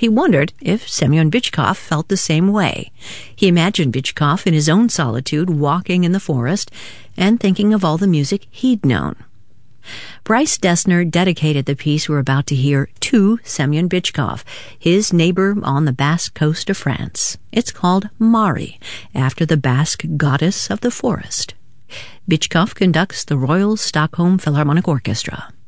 He wondered if Semyon Bychkov felt the same way. He imagined Bychkov in his own solitude walking in the forest and thinking of all the music he'd known. Bryce Dessner dedicated the piece we're about to hear to Semyon Bychkov, his neighbor on the Basque coast of France. It's called Mari, after the Basque goddess of the forest. Bychkov conducts the Royal Stockholm Philharmonic Orchestra.